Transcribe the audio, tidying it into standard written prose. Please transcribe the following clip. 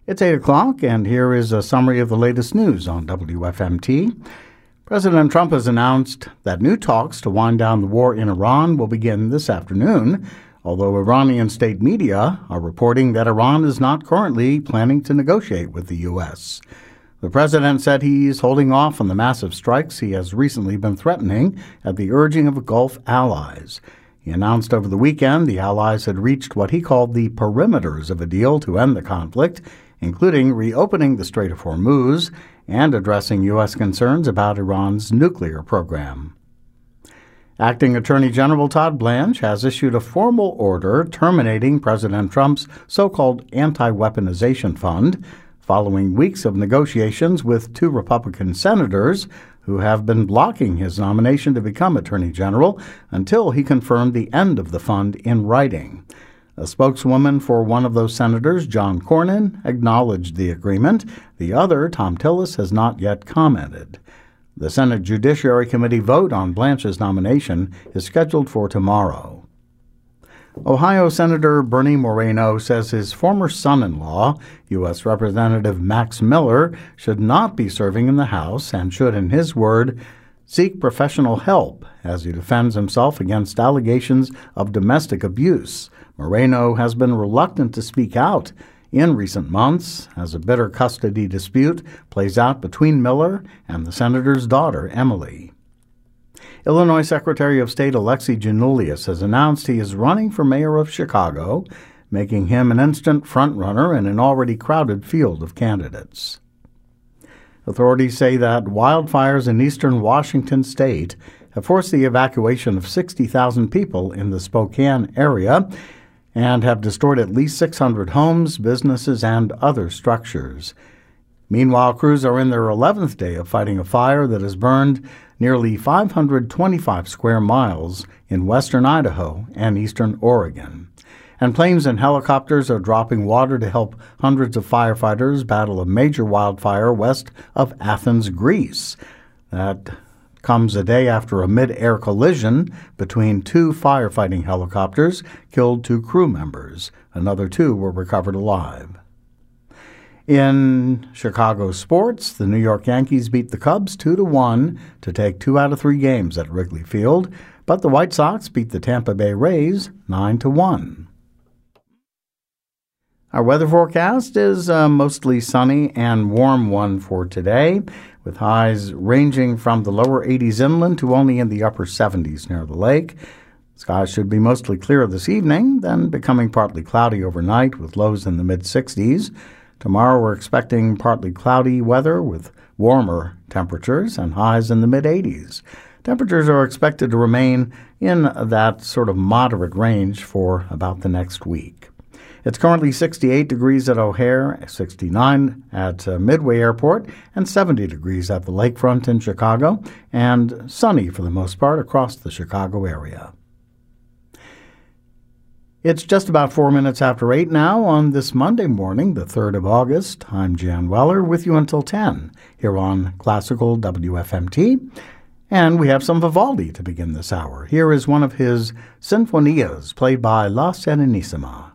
It's 8 o'clock, and here is a summary of the latest news on WFMT. President Trump has announced that new talks to wind down the war in Iran will begin this afternoon, although Iranian state media are reporting that Iran is not currently planning to negotiate with the U.S. The president said he's holding off on the massive strikes he has recently been threatening at the urging of Gulf allies. He announced over the weekend the allies had reached what he called the perimeters of a deal to end the conflict, including reopening the Strait of Hormuz and addressing U.S. concerns about Iran's nuclear program. Acting Attorney General Todd Blanche has issued a formal order terminating President Trump's so-called anti-weaponization fund, following weeks of negotiations with two Republican senators who have been blocking his nomination to become Attorney General until he confirmed the end of the fund in writing. A spokeswoman for one of those senators, John Cornyn, acknowledged the agreement. The other, Thom Tillis, has not yet commented. The Senate Judiciary Committee vote on Blanche's nomination is scheduled for tomorrow. Ohio Senator Bernie Moreno says his former son-in-law, U.S. Representative Max Miller, should not be serving in the House and should, in his word, seek professional help as he defends himself against allegations of domestic abuse. Moreno has been reluctant to speak out in recent months as a bitter custody dispute plays out between Miller and the senator's daughter, Emily. Illinois Secretary of State Alexi Giannoulias has announced he is running for mayor of Chicago, making him an instant frontrunner in an already crowded field of candidates. Authorities say that wildfires in eastern Washington state have forced the evacuation of 60,000 people in the Spokane area and have destroyed at least 600 homes, businesses, and other structures. Meanwhile, crews are in their 11th day of fighting a fire that has burned nearly 525 square miles in western Idaho and eastern Oregon. And planes and helicopters are dropping water to help hundreds of firefighters battle a major wildfire west of Athens, Greece. That comes a day after a mid-air collision between two firefighting helicopters killed two crew members. Another two were recovered alive. In Chicago sports, the New York Yankees beat the Cubs 2-1 to take 2 out of 3 games at Wrigley Field, but the White Sox beat the Tampa Bay Rays 9-1. Our weather forecast is a mostly sunny and warm one for today, with highs ranging from the lower 80s inland to only in the upper 70s near the lake. Skies should be mostly clear this evening, then becoming partly cloudy overnight with lows in the mid-60s. Tomorrow we're expecting partly cloudy weather with warmer temperatures and highs in the mid-80s. Temperatures are expected to remain in that sort of moderate range for about the next week. It's currently 68 degrees at O'Hare, 69 at Midway Airport, and 70 degrees at the lakefront in Chicago, and sunny for the most part across the Chicago area. It's just about 4 minutes after 8 now on this Monday morning, the 3rd of August. I'm Jan Weller with you until 10 here on Classical WFMT. And we have some Vivaldi to begin this hour. Here is one of his sinfonias played by La Serenissima.